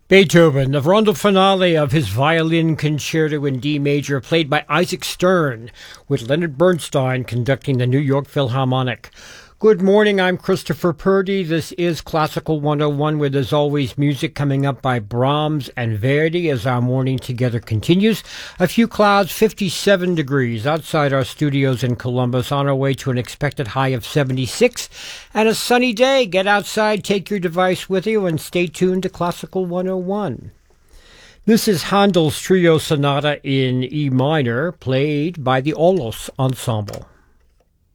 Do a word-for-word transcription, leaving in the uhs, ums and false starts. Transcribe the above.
Beethoven, the rondo finale of his violin concerto in D major, played by Isaac Stern, with Leonard Bernstein conducting the New York Philharmonic. Good morning, I'm Christopher Purdy. This is Classical one oh one, where there's always music coming up by Brahms and Verdi as our morning together continues. A few clouds, fifty-seven degrees outside our studios in Columbus, on our way to an expected high of seventy-six. And a sunny day. Get outside, take your device with you, and stay tuned to Classical one oh one. This is Handel's Trio Sonata in E minor, played by the Aulos Ensemble.